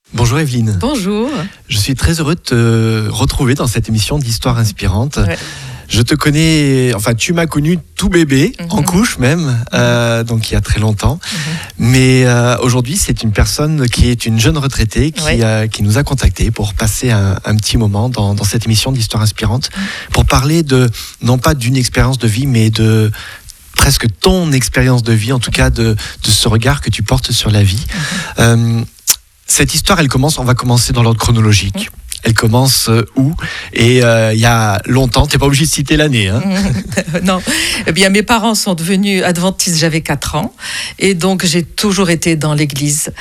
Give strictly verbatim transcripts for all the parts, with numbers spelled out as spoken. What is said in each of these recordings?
Bonjour Evelyne. Bonjour. Je suis très heureux de te retrouver dans cette émission d'Histoire inspirante. Ouais. Je te connais, enfin tu m'as connu tout bébé, mm-hmm. en couche même, euh, donc il y a très longtemps. Mm-hmm. Mais euh, aujourd'hui c'est une personne qui est une jeune retraitée qui, ouais. euh, qui nous a contactés pour passer un, un petit moment dans, dans cette émission d'Histoire inspirante, mm-hmm. pour parler de, non pas d'une expérience de vie, mais de presque ton expérience de vie, en tout cas de, de ce regard que tu portes sur la vie. Mm-hmm. Euh, cette histoire, elle commence, on va commencer dans l'ordre chronologique. Mm-hmm. Elle commence euh, où? Et euh, il y a longtemps, tu n'es pas obligé de citer l'année. Hein. Non. Eh bien, mes parents sont devenus adventistes, j'avais quatre ans. Et donc, j'ai toujours été dans l'église.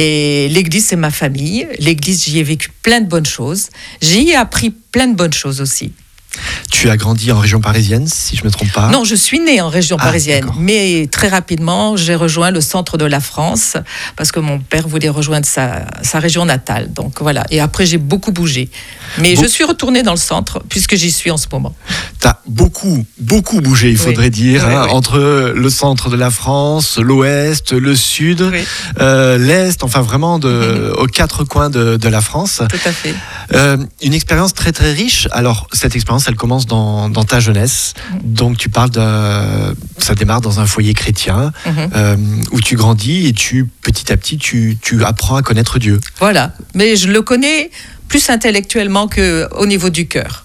Et l'église, c'est ma famille. L'église, j'y ai vécu plein de bonnes choses. J'y ai appris plein de bonnes choses aussi. Tu as grandi en région parisienne, si je ne me trompe pas? Non, je suis née en région parisienne, ah, mais très rapidement, j'ai rejoint le centre de la France parce que mon père voulait rejoindre sa, sa région natale. Donc voilà, et après j'ai beaucoup bougé. Mais Be- je suis retournée dans le centre puisque j'y suis en ce moment. Tu as beaucoup, beaucoup bougé, il faudrait oui. dire, oui, hein, oui. entre le centre de la France, l'ouest, le sud, oui. euh, l'est, enfin vraiment de, mm-hmm. aux quatre coins de, de la France. Tout à fait. Euh, une expérience très très riche. Alors cette expérience, elle commence dans, dans ta jeunesse. Donc tu parles de, ça démarre dans un foyer chrétien, mm-hmm. euh, où tu grandis et tu petit à petit tu, tu apprends à connaître Dieu. Voilà, mais je le connais plus intellectuellement qu'au niveau du cœur.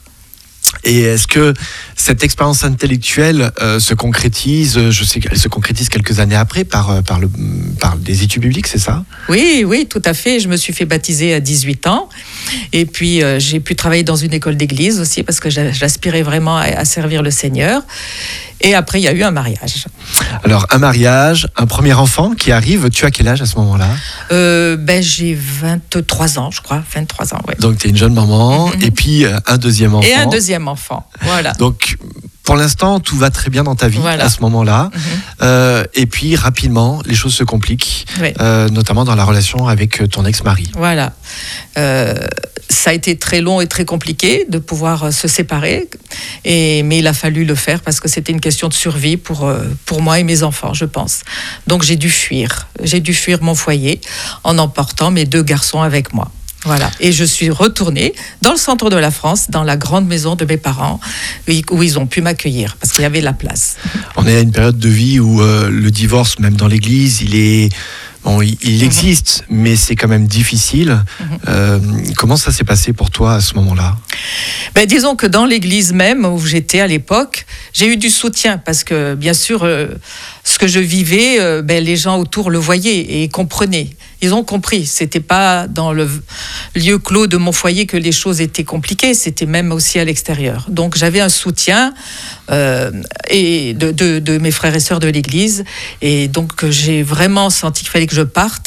Et est-ce que cette expérience intellectuelle euh, se concrétise, je sais qu'elle se concrétise quelques années après par, par, le, par des études bibliques, c'est ça? Oui, oui, tout à fait. Je me suis fait baptiser à dix-huit ans. Et puis, euh, j'ai pu travailler dans une école d'église aussi parce que j'aspirais vraiment à, à servir le Seigneur. Et après, il y a eu un mariage. Alors, un mariage, un premier enfant qui arrive. Tu as quel âge à ce moment-là? euh, ben, J'ai vingt-trois ans, je crois. vingt-trois ans, oui. Donc, tu es une jeune maman. Mm-hmm. Et puis, un deuxième enfant. Et un deuxième enfant, voilà. Donc, pour l'instant, tout va très bien dans ta vie, voilà. à ce moment-là. Mm-hmm. Euh, et puis, rapidement, les choses se compliquent, oui. euh, notamment dans la relation avec ton ex-mari. Voilà. Euh, ça a été très long et très compliqué de pouvoir se séparer, et, mais il a fallu le faire parce que c'était une question de survie pour, pour moi et mes enfants, je pense. Donc, j'ai dû fuir. J'ai dû fuir mon foyer en emportant mes deux garçons avec moi. Voilà. Et je suis retournée dans le centre de la France, dans la grande maison de mes parents, où ils ont pu m'accueillir, parce qu'il y avait la place. On est à une période de vie où euh, le divorce, même dans l'église, il est... Bon, il, il existe, mmh. mais c'est quand même difficile. Mmh. Euh, comment ça s'est passé pour toi à ce moment-là? Ben, disons que dans l'église même où j'étais à l'époque, j'ai eu du soutien, parce que bien sûr, euh, ce que je vivais, euh, ben, les gens autour le voyaient et comprenaient. Ils ont compris. C'était pas dans le lieu clos de mon foyer que les choses étaient compliquées. C'était même aussi à l'extérieur. Donc j'avais un soutien euh, et de, de, de mes frères et sœurs de l'église. Et donc j'ai vraiment senti qu'il fallait que je parte.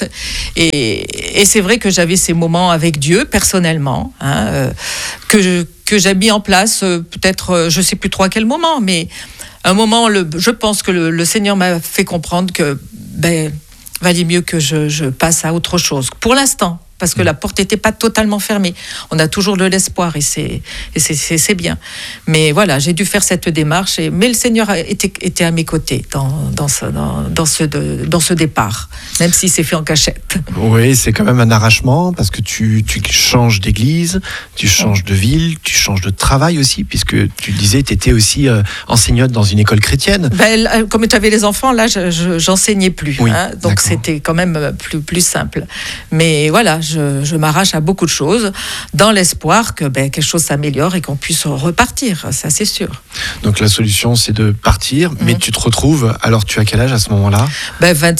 Et, et c'est vrai que j'avais ces moments avec Dieu personnellement, hein, euh, que je, que j'ai mis en place. Euh, peut-être, euh, je sais plus trop à quel moment, mais un moment, le, je pense que le, le Seigneur m'a fait comprendre que ben valait mieux que je, je passe à autre chose. Pour l'instant, parce que la porte n'était pas totalement fermée. On a toujours de l'espoir et c'est, et c'est, c'est, c'est bien. Mais voilà, j'ai dû faire cette démarche. Et, mais le Seigneur était, était à mes côtés dans, dans, ce, dans, dans, ce, de, dans ce départ, même s'il s'est fait en cachette. Oui, c'est quand même un arrachement parce que tu, tu changes d'église, tu changes de ville, tu changes de travail aussi, puisque tu disais que tu étais aussi euh, enseignante dans une école chrétienne. Ben, comme tu avais les enfants, là, je, je, j'enseignais plus. Oui, hein, donc d'accord. C'était quand même plus, plus simple. Mais voilà, Je, je m'arrache à beaucoup de choses dans l'espoir que ben, quelque chose s'améliore et qu'on puisse repartir, ça c'est sûr. Donc la solution c'est de partir, mmh. mais tu te retrouves, alors tu as quel âge à ce moment-là? ben, vingt,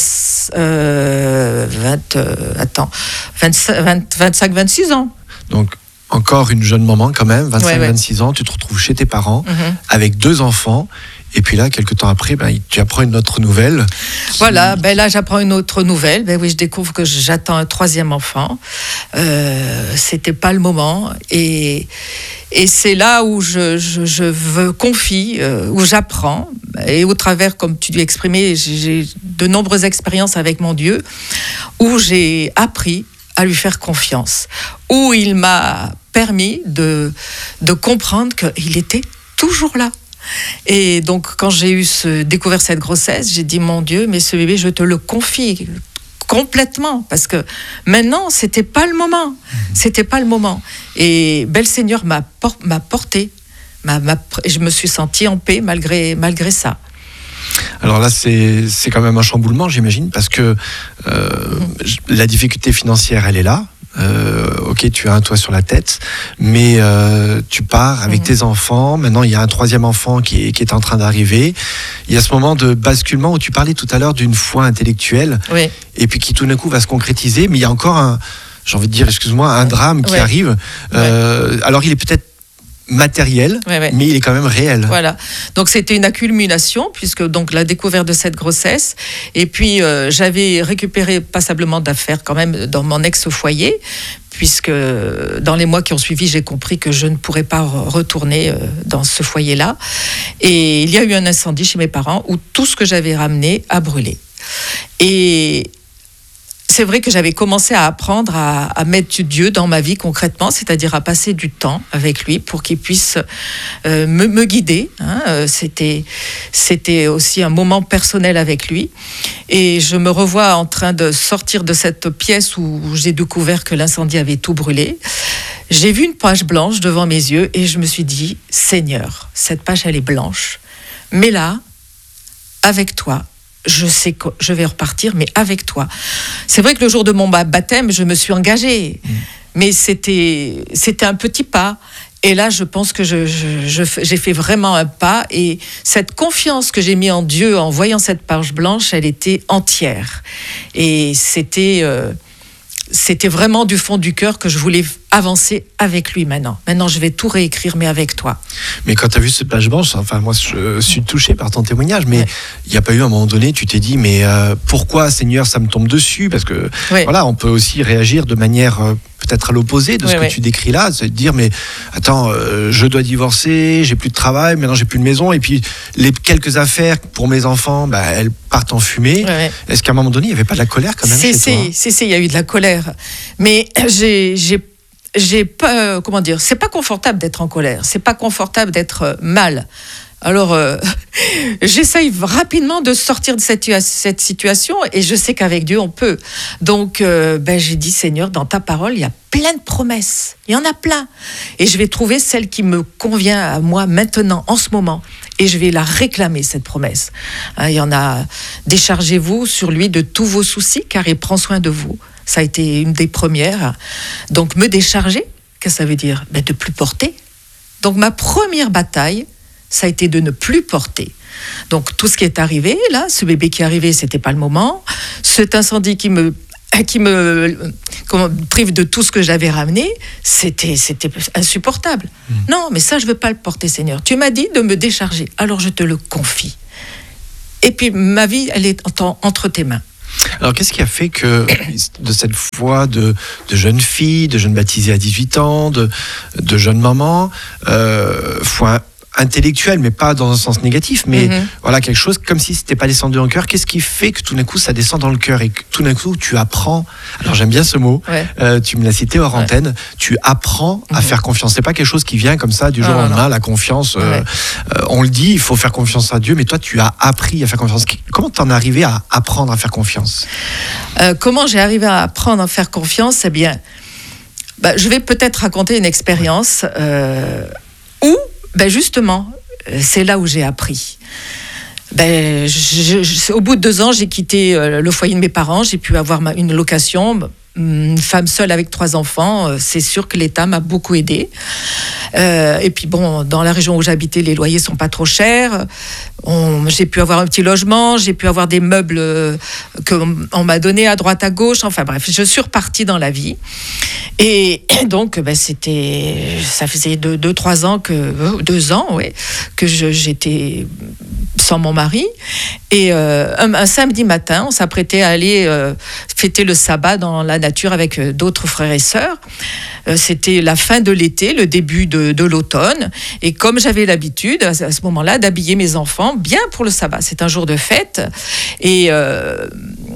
euh, vingt, euh, attends, vingt-cinq, vingt, vingt-cinq, vingt-six ans. Donc encore une jeune maman quand même, vingt-cinq, ouais, ouais. vingt-six ans, tu te retrouves chez tes parents mmh. avec deux enfants. Et puis là, quelques temps après, ben, tu apprends une autre nouvelle. Qui... Voilà, ben là, j'apprends une autre nouvelle. Ben oui, je découvre que j'attends un troisième enfant. Euh, c'était pas le moment. Et, et c'est là où je, je, je veux confie, euh, où j'apprends. Et au travers, comme tu l'as exprimé, j'ai, j'ai de nombreuses expériences avec mon Dieu, où j'ai appris à lui faire confiance. Où il m'a permis de, de comprendre qu'il était toujours là. Et donc, quand j'ai eu ce, découvert cette grossesse, j'ai dit, mon Dieu, mais ce bébé, je te le confie complètement, parce que maintenant, c'était pas le moment. C'était pas le moment. Et ben, le Seigneur m'a, por- m'a porté. M'a, m'a, je me suis sentie en paix malgré, malgré ça. Alors là, c'est, c'est quand même un chamboulement, j'imagine, parce que euh, la difficulté financière, elle est là. Euh, ok, tu as un toit sur la tête, mais euh, tu pars avec mmh. tes enfants. Maintenant, il y a un troisième enfant qui est, qui est en train d'arriver. Il y a ce moment de basculement où tu parlais tout à l'heure d'une foi intellectuelle, oui. et puis qui tout d'un coup va se concrétiser. Mais il y a encore un, j'ai envie de dire, excuse-moi, un drame qui ouais. arrive. Euh, ouais. Alors, il est peut-être matériel, ouais, ouais. mais il est quand même réel. Voilà. Donc c'était une accumulation, puisque donc la découverte de cette grossesse, et puis euh, j'avais récupéré passablement d'affaires quand même dans mon ex-foyer, puisque dans les mois qui ont suivi, j'ai compris que je ne pourrais pas retourner dans ce foyer-là. Et il y a eu un incendie chez mes parents où tout ce que j'avais ramené a brûlé. Et c'est vrai que j'avais commencé à apprendre à, à mettre Dieu dans ma vie concrètement, c'est-à-dire à passer du temps avec lui pour qu'il puisse euh, me, me guider. Hein. C'était, c'était aussi un moment personnel avec lui. Et je me revois en train de sortir de cette pièce où j'ai découvert que l'incendie avait tout brûlé. J'ai vu une page blanche devant mes yeux et je me suis dit, Seigneur, cette page elle est blanche, mais là, avec toi, je sais que je vais repartir, mais avec toi. C'est vrai que le jour de mon baptême, je me suis engagée, mmh. mais c'était, c'était un petit pas. Et là, je pense que je, je, je, j'ai fait vraiment un pas. Et cette confiance que j'ai mise en Dieu en voyant cette page blanche, elle était entière. Et c'était, euh, c'était vraiment du fond du cœur que je voulais avancer avec lui maintenant. Maintenant, je vais tout réécrire, mais avec toi. Mais quand tu as vu cette page blanche, enfin, moi, je suis touché par ton témoignage, mais il ouais. n'y a pas eu un moment donné, tu t'es dit, mais euh, pourquoi, Seigneur, ça me tombe dessus ? Parce que, ouais. voilà, on peut aussi réagir de manière euh, peut-être à l'opposé de ce ouais, que ouais. tu décris là, c'est de dire, mais attends, euh, je dois divorcer, j'ai plus de travail, maintenant j'ai plus de maison, et puis les quelques affaires pour mes enfants, bah, elles partent en fumée. Ouais, ouais. Est-ce qu'à un moment donné, il n'y avait pas de la colère quand même c'est, chez c'est, toi ? C'est, c'est, il y a eu de la colère. Mais j'ai... j'ai J'ai pas, comment dire, c'est pas confortable d'être en colère, c'est pas confortable d'être mal. Alors, euh, j'essaye rapidement de sortir de cette, cette situation et je sais qu'avec Dieu, on peut. Donc, euh, ben, j'ai dit, Seigneur, dans ta parole, il y a plein de promesses. Il y en a plein. Et je vais trouver celle qui me convient à moi maintenant, en ce moment. Et je vais la réclamer, cette promesse. Hein, il y en a, déchargez-vous sur lui de tous vos soucis, car il prend soin de vous. Ça a été une des premières. Donc, me décharger, qu'est-ce que ça veut dire ? Ben, de plus porter. Donc, ma première bataille, ça a été de ne plus porter. Donc, tout ce qui est arrivé, là, ce bébé qui est arrivé, c'était pas le moment. Cet incendie qui me, qui me comment, prive de tout ce que j'avais ramené, c'était, c'était insupportable. Mmh. Non, mais ça, je veux pas le porter, Seigneur. Tu m'as dit de me décharger, alors je te le confie. Et puis, ma vie, elle est entre tes mains. Alors, qu'est-ce qui a fait que, de cette foi de, de jeune fille, de jeune baptisée à dix-huit ans, de, de jeune maman, euh, foi intellectuelle, mais pas dans un sens négatif, mais mm-hmm. voilà, quelque chose comme si c'était pas descendu dans le cœur. Qu'est-ce qui fait que tout d'un coup, ça descend dans le cœur et que tout d'un coup, tu apprends, alors j'aime bien ce mot, ouais. euh, tu me l'as cité hors ouais. antenne, tu apprends mm-hmm. à faire confiance. C'est pas quelque chose qui vient comme ça du jour au lendemain, la confiance, euh, ouais. euh, on le dit, il faut faire confiance à Dieu, mais toi, tu as appris à faire confiance. Comment t'en es arrivé à apprendre à faire confiance ? euh, Comment j'ai arrivé à apprendre à faire confiance ? Eh bien, bah, je vais peut-être raconter une expérience euh, où Ben justement, c'est là où j'ai appris. Ben, je, je, au bout de deux ans, j'ai quitté le foyer de mes parents, j'ai pu avoir ma, une location. Une femme seule avec trois enfants, c'est sûr que l'État m'a beaucoup aidée. Euh, et puis bon, dans la région où j'habitais, les loyers sont pas trop chers. On, j'ai pu avoir un petit logement, j'ai pu avoir des meubles qu'on on m'a donnés à droite à gauche. Enfin bref, je suis repartie dans la vie. Et donc, ben, c'était, ça faisait deux, deux, trois ans que, deux ans, ouais, que je, j'étais sans mon mari. Et euh, un, un samedi matin, on s'apprêtait à aller euh, fêter le sabbat dans la nature avec euh, d'autres frères et sœurs. Euh, c'était la fin de l'été, le début de, de l'automne. Et comme j'avais l'habitude, à ce moment-là, d'habiller mes enfants bien pour le sabbat. C'est un jour de fête. Et... Euh,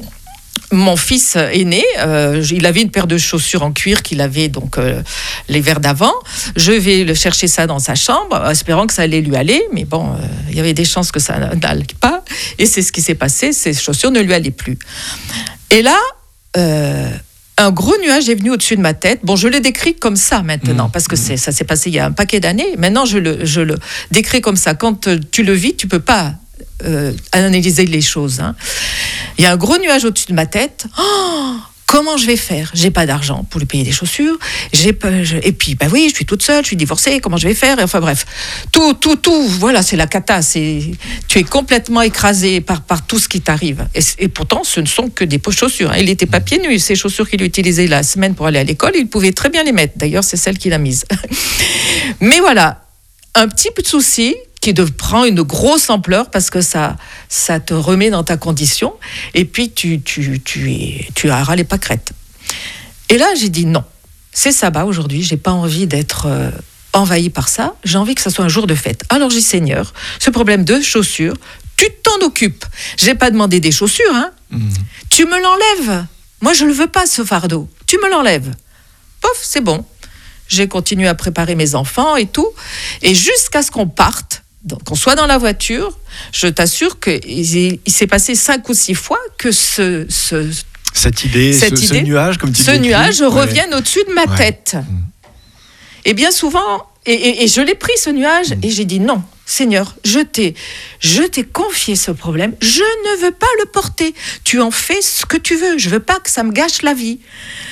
mon fils aîné, euh, il avait une paire de chaussures en cuir qu'il avait donc euh, l'hiver d'avant. Je vais le chercher ça dans sa chambre, espérant que ça allait lui aller. Mais bon, euh, il y avait des chances que ça n'allait pas. Et c'est ce qui s'est passé, ces chaussures ne lui allaient plus. Et là, euh, un gros nuage est venu au-dessus de ma tête. Bon, je le décris comme ça maintenant, mmh. parce que c'est, ça s'est passé il y a un paquet d'années. Maintenant, je le, je le décris comme ça. Quand tu le vis, tu ne peux pas euh, analyser les choses. Hein. Il y a un gros nuage au-dessus de ma tête. Oh, comment je vais faire ? J'ai pas d'argent pour lui payer des chaussures. J'ai pas, je, et puis, bah oui, je suis toute seule, je suis divorcée. Comment je vais faire ? Enfin bref, tout, tout, tout. Voilà, c'est la cata. C'est, tu es complètement écrasé par, par tout ce qui t'arrive. Et, et pourtant, ce ne sont que des chaussures. Il n'était pas pieds nus. Ces chaussures qu'il utilisait la semaine pour aller à l'école, il pouvait très bien les mettre. D'ailleurs, c'est celle qu'il a mise. Mais voilà, un petit peu de souci qui te prend une grosse ampleur parce que ça, ça te remet dans ta condition et puis tu, tu, tu, es, tu as ras les pâquerettes. Et là, j'ai dit non, c'est sabbat aujourd'hui, j'ai pas envie d'être euh, envahi par ça, j'ai envie que ça soit un jour de fête. Alors j'ai dit, Seigneur, ce problème de chaussures, tu t'en occupes. J'ai pas demandé des chaussures, hein. Mmh. Tu me l'enlèves. Moi, je le veux pas, ce fardeau. Tu me l'enlèves. Pof, c'est bon. J'ai continué à préparer mes enfants et tout. Et jusqu'à ce qu'on parte, donc, qu'on soit dans la voiture, je t'assure qu'il il s'est passé cinq ou six fois que ce, ce, cette idée, cette ce, idée, ce nuage, comme tu ce décris, nuage ouais. revienne au-dessus de ma ouais. tête. Mmh. Et bien souvent, et, et, et je l'ai pris ce nuage, mmh. et j'ai dit non, Seigneur, je t'ai, je t'ai confié ce problème, je ne veux pas le porter. Tu en fais ce que tu veux, je veux pas que ça me gâche la vie.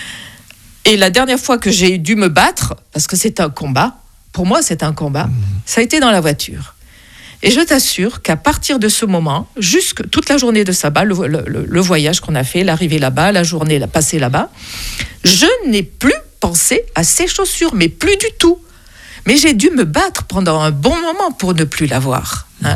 Et la dernière fois que j'ai dû me battre, parce que c'est un combat, pour moi c'est un combat, mmh. ça a été dans la voiture. Et je t'assure qu'à partir de ce moment, jusque toute la journée de sabbat, le, le, le voyage qu'on a fait, l'arrivée là-bas, la journée passée là-bas, je n'ai plus pensé à ces chaussures, mais plus du tout. Mais j'ai dû me battre pendant un bon moment pour ne plus l'avoir. Hein.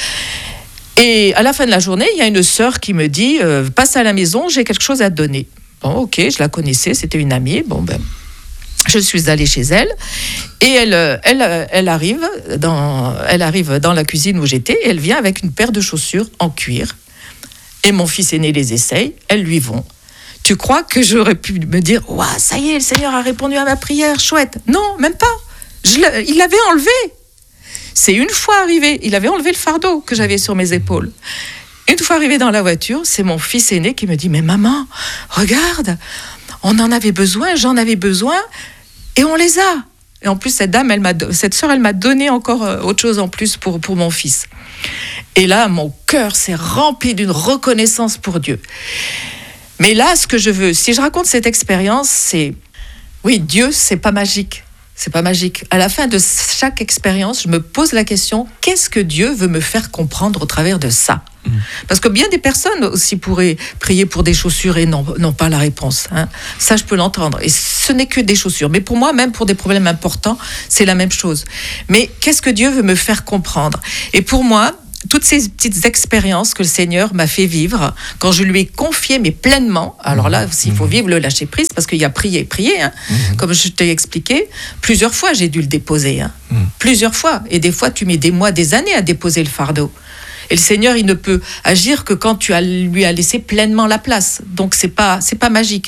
Et à la fin de la journée, il y a une sœur qui me dit euh, « Passe à la maison, j'ai quelque chose à te donner. » Bon, ok, je la connaissais, c'était une amie. Bon, ben... Je suis allée chez elle et elle, elle, elle, arrive dans, elle arrive dans la cuisine où j'étais et elle vient avec une paire de chaussures en cuir. Et mon fils aîné les essaye, elles lui vont. Tu crois que j'aurais pu me dire « Waouh, ça y est, le Seigneur a répondu à ma prière, chouette !» Non, même pas. Je il l'avait enlevé. C'est une fois arrivé, il avait enlevé le fardeau que j'avais sur mes épaules. Une fois arrivé dans la voiture, c'est mon fils aîné qui me dit « Mais maman, regarde, on en avait besoin, j'en avais besoin. » Et on les a. Et en plus, cette dame, elle m'a, cette sœur, elle m'a donné encore autre chose en plus pour, pour mon fils. Et là, mon cœur s'est rempli d'une reconnaissance pour Dieu. Mais là, ce que je veux, si je raconte cette expérience, c'est... Oui, Dieu, c'est pas magique. C'est pas magique. À la fin de chaque expérience, je me pose la question, qu'est-ce que Dieu veut me faire comprendre au travers de ça ? Mmh. Parce que bien des personnes aussi pourraient prier pour des chaussures et n'ont, n'ont pas la réponse. Hein. Ça, je peux l'entendre. Et ce n'est que des chaussures. Mais pour moi, même pour des problèmes importants, c'est la même chose. Mais qu'est-ce que Dieu veut me faire comprendre ? Et pour moi, toutes ces petites expériences que le Seigneur m'a fait vivre, quand je lui ai confié, mais pleinement, alors là, s'il faut vivre le lâcher-prise, parce qu'il y a prier, prier, hein, mmh. comme je t'ai expliqué, plusieurs fois j'ai dû le déposer, hein, mmh. plusieurs fois, et des fois tu mets des mois, des années à déposer le fardeau. Et le Seigneur, il ne peut agir que quand tu as, lui as laissé pleinement la place, donc c'est pas, c'est pas magique.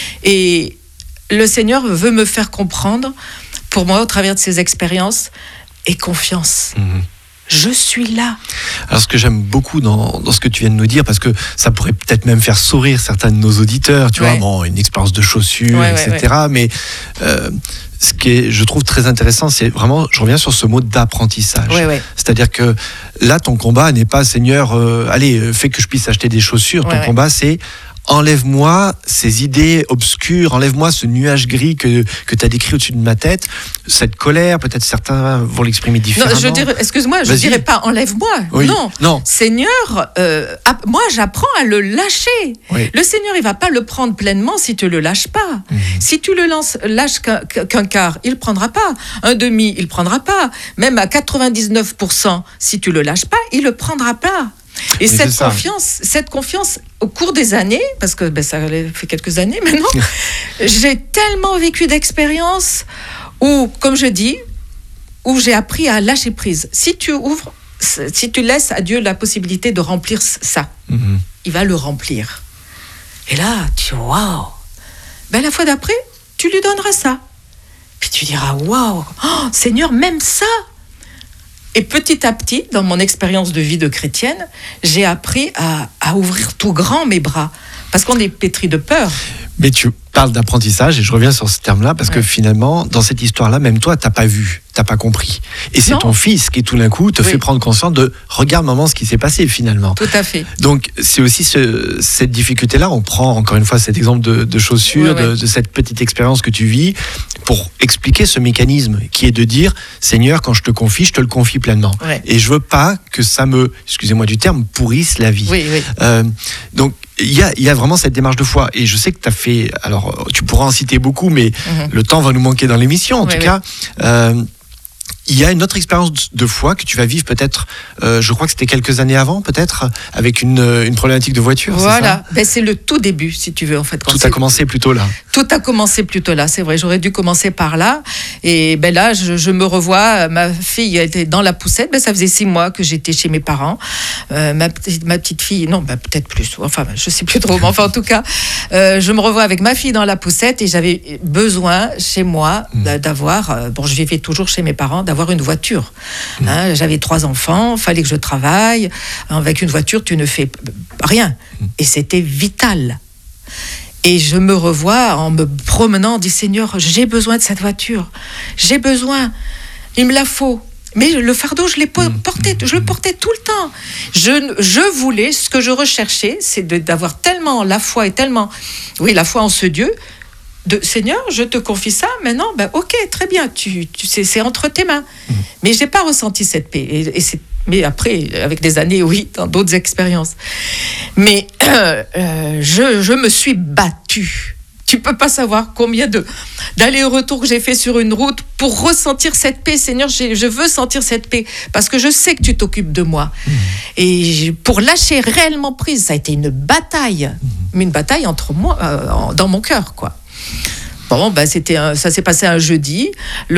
Et le Seigneur veut me faire comprendre, pour moi, au travers de ces expériences, et confiance. Mmh. Je suis là. Alors, ce que j'aime beaucoup dans, dans ce que tu viens de nous dire, parce que ça pourrait peut-être même faire sourire certains de nos auditeurs, tu ouais. vois, bon, une expérience de chaussures, ouais, et cetera. Ouais. Mais euh, ce qui est, je trouve très intéressant, c'est vraiment, je reviens sur ce mot d'apprentissage. Ouais, ouais. C'est-à-dire que là, ton combat n'est pas, Seigneur, euh, allez, fais que je puisse acheter des chaussures. Ouais, ton ouais. combat, c'est enlève-moi ces idées obscures, enlève-moi ce nuage gris que, que tu as décrit au-dessus de ma tête, cette colère, peut-être certains vont l'exprimer différemment. Non, je dirais, excuse-moi, je ne dirais pas enlève-moi. Oui. Non. non, Seigneur, euh, moi j'apprends à le lâcher. Oui. Le Seigneur, il ne va pas le prendre pleinement si tu ne le lâches pas. Mmh. Si tu le lances, lâches qu'un, qu'un quart, il ne prendra pas. Un demi, il ne prendra pas. Même à quatre-vingt-dix-neuf pour cent, si tu ne le lâches pas, il ne le prendra pas. Et cette confiance, cette confiance, au cours des années, parce que ben, ça fait quelques années maintenant, j'ai tellement vécu d'expériences où, comme je dis, où j'ai appris à lâcher prise. Si tu ouvres, si tu laisses à Dieu la possibilité de remplir ça, mm-hmm. il va le remplir. Et là, tu waouh. Ben la fois d'après, tu lui donneras ça. Puis tu diras waouh, oh, Seigneur, même ça. Et petit à petit, dans mon expérience de vie de chrétienne, j'ai appris à, à ouvrir tout grand mes bras. Parce qu'on est pétri de peur. Mais tu parles d'apprentissage et je reviens sur ce terme-là parce ouais. que finalement, dans cette histoire-là, même toi, t'as pas vu, t'as pas compris. Et c'est non. ton fils qui tout d'un coup te oui. fait prendre conscience de regarde maman ce qui s'est passé finalement. Tout à fait. Donc c'est aussi ce, cette difficulté-là. On prend encore une fois cet exemple de, de chaussures, ouais, ouais. De, de cette petite expérience que tu vis pour expliquer ce mécanisme qui est de dire Seigneur, quand je te confie, je te le confie pleinement. Ouais. Et je veux pas que ça me, excusez-moi du terme, pourrisse la vie. Oui, oui. Euh, donc Il y, a, il y a vraiment cette démarche de foi et je sais que tu as fait, alors tu pourras en citer beaucoup mais mmh. le temps va nous manquer dans l'émission en oui, tout oui. cas euh, il y a une autre expérience de foi que tu vas vivre peut-être, euh, je crois que c'était quelques années avant peut-être, avec une, une problématique de voiture. Voilà, c'est, ben, c'est le tout début si tu veux en fait. Quand tout c'est... a commencé plutôt là. Tout a commencé plutôt là, c'est vrai, j'aurais dû commencer par là. Et ben là, je, je me revois, ma fille était dans la poussette, ben, ça faisait six mois que j'étais chez mes parents. Euh, ma, ma petite fille, non, ben, peut-être plus, enfin je sais plus trop, mais enfin en tout cas, euh, je me revois avec ma fille dans la poussette et j'avais besoin chez moi mmh. d'avoir, euh, bon je vivais toujours chez mes parents, d'avoir avoir une voiture. Mmh. Hein, j'avais trois enfants, il fallait que je travaille. Avec une voiture, tu ne fais rien. Mmh. Et c'était vital. Et je me revois en me promenant, dit Seigneur, j'ai besoin de cette voiture. J'ai besoin. Il me la faut. Mais le fardeau, je l'ai porté, je le portais tout le temps. Je, je voulais, ce que je recherchais, c'est de, d'avoir tellement la foi et tellement, oui, la foi en ce Dieu, de Seigneur, je te confie ça, maintenant, ben, ok, très bien, tu, tu, c'est, c'est entre tes mains. Mmh. Mais je n'ai pas ressenti cette paix. Et, et c'est, mais après, avec des années, oui, dans d'autres expériences. Mais euh, euh, je, je me suis battue. Tu ne peux pas savoir combien de, d'allers-retours que j'ai fait sur une route pour ressentir cette paix. Seigneur, je veux sentir cette paix parce que je sais que tu t'occupes de moi. Mmh. Et pour lâcher réellement prise, ça a été une bataille. Mmh. Mais une bataille entre moi, euh, dans mon cœur, quoi. Bon, ben c'était un, ça s'est passé un jeudi.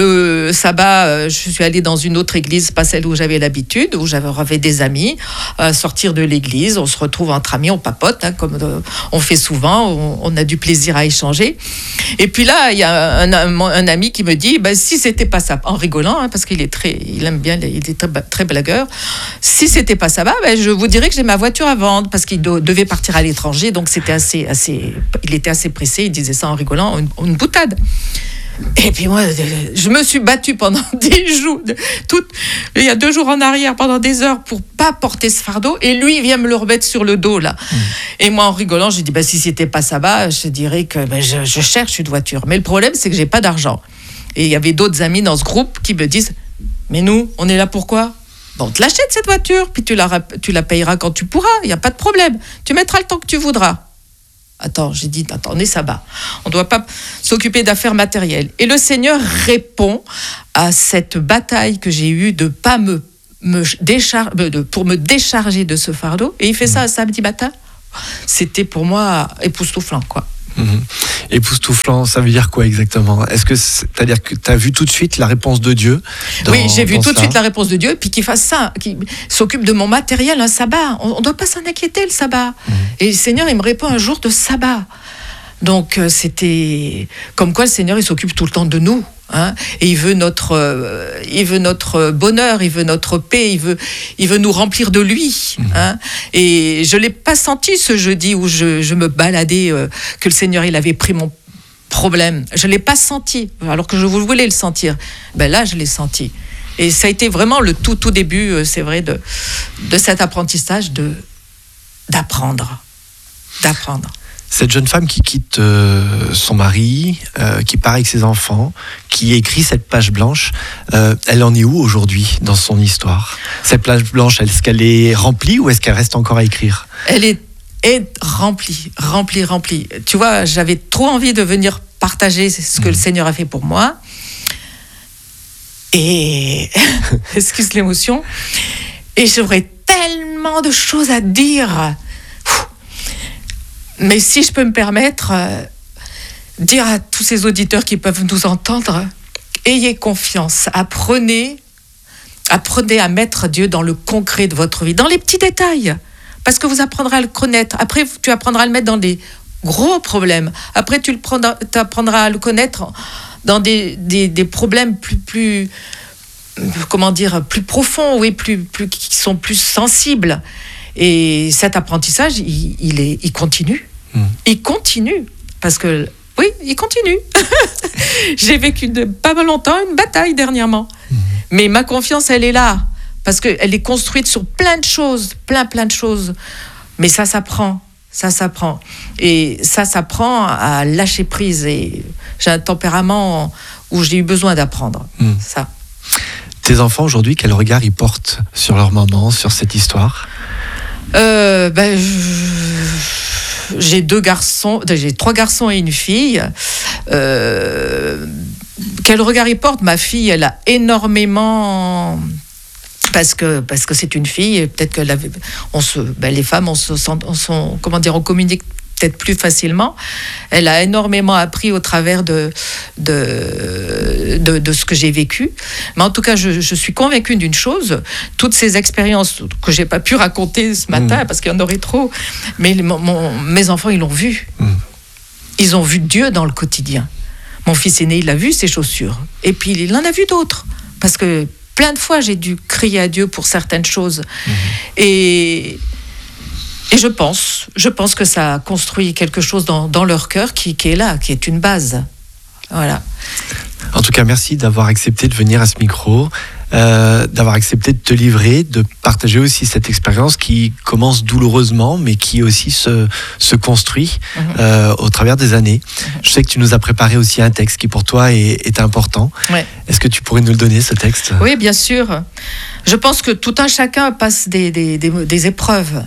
Le sabbat, euh, je suis allée dans une autre église, pas celle où j'avais l'habitude, où j'avais des amis. À sortir de l'église, on se retrouve entre amis, on papote, hein, comme euh, on fait souvent. On, on a du plaisir à échanger. Et puis là, il y a un, un, un ami qui me dit, ben, si c'était pas ça, en rigolant, hein, parce qu'il est très, il aime bien, il est très, très blagueur. Si c'était pas ça, ben, je vous dirais que j'ai ma voiture à vendre, parce qu'il do, devait partir à l'étranger, donc c'était assez, assez, il était assez pressé. Il disait ça en rigolant, une, une boutade. Et puis moi, je me suis battue pendant des jours, tout, il y a deux jours en arrière, pendant des heures, pour pas porter ce fardeau. Et lui, il vient me le remettre sur le dos, là. Mmh. Et moi, en rigolant, j'ai dit, bah, si c'était pas ça va, je dirais que bah, je, je cherche une voiture. Mais le problème, c'est que j'ai pas d'argent. Et il y avait d'autres amis dans ce groupe qui me disent, mais nous, on est là pourquoi ? Bon, on te l'achète cette voiture, puis tu la, tu la payeras quand tu pourras, il n'y a pas de problème. Tu mettras le temps que tu voudras. Attends, j'ai dit, attends, on est sabbat. On ne doit pas s'occuper d'affaires matérielles. Et le Seigneur répond à cette bataille que j'ai eue de ne pas me, me déchar- de, pour me décharger de ce fardeau. Et il fait ça un samedi matin. C'était pour moi époustouflant, quoi. Mmh. Époustouflant, ça veut dire quoi exactement ? Est-ce que c'est-à-dire que tu as vu tout de suite la réponse de Dieu dans, Oui, j'ai vu tout ça. de suite la réponse de Dieu, puis qu'il fasse ça, qu'il s'occupe de mon matériel, un sabbat. On ne doit pas s'en inquiéter, le sabbat. Mmh. Et le Seigneur, il me répond un jour de sabbat. Donc, euh, c'était comme quoi le Seigneur, il s'occupe tout le temps de nous. Hein, et il veut notre, euh, il veut notre bonheur, il veut notre paix, il veut, il veut nous remplir de lui. Mmh. Hein, et je l'ai pas senti ce jeudi où je, je me baladais, euh, que le Seigneur il avait pris mon problème. Je l'ai pas senti, alors que je voulais le sentir. Ben là, je l'ai senti. Et ça a été vraiment le tout, tout début, euh, c'est vrai, de, de cet apprentissage de d'apprendre, d'apprendre. Cette jeune femme qui quitte euh, son mari, euh, qui part avec ses enfants, qui écrit cette page blanche, euh, elle en est où aujourd'hui dans son histoire ? Cette page blanche, est-ce qu'elle est remplie ou est-ce qu'elle reste encore à écrire ? Elle est, est remplie, remplie, remplie. Tu vois, j'avais trop envie de venir partager ce que mmh. le Seigneur a fait pour moi. Et, excuse l'émotion, et j'aurais tellement de choses à dire. Mais si je peux me permettre, euh, dire à tous ces auditeurs qui peuvent nous entendre, ayez confiance, apprenez, apprenez à mettre Dieu dans le concret de votre vie, dans les petits détails, parce que vous apprendrez à le connaître. Après, tu apprendras à le mettre dans des gros problèmes. Après, tu le prendras, tu apprendras à le connaître dans des, des, des problèmes plus, plus, comment dire, plus profonds, oui, plus, plus, qui sont plus sensibles. Et cet apprentissage, il, il, est, il continue. Mmh. Il continue. Parce que, oui, il continue. J'ai vécu de, pas longtemps une bataille dernièrement. Mmh. Mais ma confiance, elle est là. Parce qu'elle est construite sur plein de choses. Plein, plein de choses. Mais ça s'apprend. Ça s'apprend. Et ça s'apprend à lâcher prise. Et j'ai un tempérament où j'ai eu besoin d'apprendre. Mmh. Ça. Tes enfants, aujourd'hui, quel regard ils portent sur leur maman, sur cette histoire ? euh, ben, je... J'ai deux garçons, j'ai trois garçons et une fille. Euh... Quel regard ils portent ? Ma fille, elle a énormément... Parce que, parce que c'est une fille, et peut-être que la, on se, ben les femmes, on se sent, on sont, comment dire, on communique peut-être plus facilement. Elle a énormément appris au travers de, de, de, de ce que j'ai vécu. Mais en tout cas, je, je suis convaincue d'une chose, toutes ces expériences que je n'ai pas pu raconter ce matin, mmh. parce qu'il y en aurait trop, mais mon, mon, mes enfants, ils l'ont vu. Mmh. Ils ont vu Dieu dans le quotidien. Mon fils aîné, il a vu ses chaussures. Et puis, il en a vu d'autres. Parce que plein de fois, j'ai dû crier à Dieu pour certaines choses. Mmh. Et... Et je pense, je pense que ça a construit quelque chose dans, dans leur cœur qui, qui est là, qui est une base. Voilà. En tout cas, merci d'avoir accepté de venir à ce micro, euh, d'avoir accepté de te livrer, de partager aussi cette expérience qui commence douloureusement, mais qui aussi se, se construit mmh. euh, au travers des années. Mmh. Je sais que tu nous as préparé aussi un texte qui pour toi est, est important. Ouais. Est-ce que tu pourrais nous le donner, ce texte ? Oui, bien sûr. Je pense que tout un chacun passe des, des, des, des épreuves.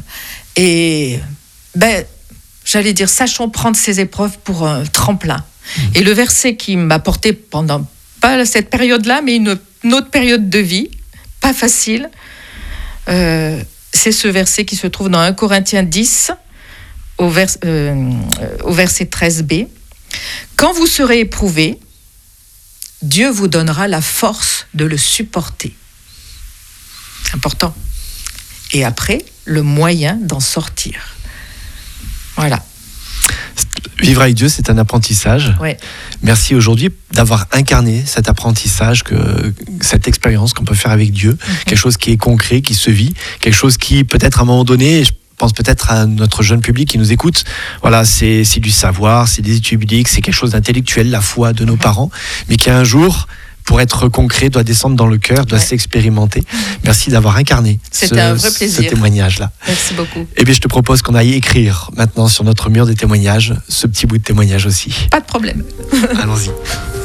Et ben, j'allais dire, sachons prendre ces épreuves pour un tremplin. Mmh. Et le verset qui m'a porté pendant, pas cette période-là, mais une, une autre période de vie, pas facile, euh, c'est ce verset qui se trouve dans un Corinthiens dix, au, vers, euh, au verset treize b. « Quand vous serez éprouvés, Dieu vous donnera la force de le supporter. » C'est important. Et après, le moyen d'en sortir. Voilà. Vivre avec Dieu, c'est un apprentissage. Ouais. Merci aujourd'hui d'avoir incarné cet apprentissage, que, cette expérience qu'on peut faire avec Dieu, mm-hmm. quelque chose qui est concret, qui se vit, quelque chose qui peut-être à un moment donné, je pense peut-être à notre jeune public qui nous écoute, voilà, c'est, c'est du savoir, c'est des études bibliques, c'est quelque chose d'intellectuel, la foi de nos mm-hmm. parents, mais qui un jour, pour être concret, doit descendre dans le cœur, doit ouais. s'expérimenter. Merci d'avoir incarné C'était ce, un vrai plaisir. ce témoignage-là. Merci beaucoup. Et bien, je te propose qu'on aille écrire maintenant sur notre mur des témoignages ce petit bout de témoignage aussi. Pas de problème. Allons-y.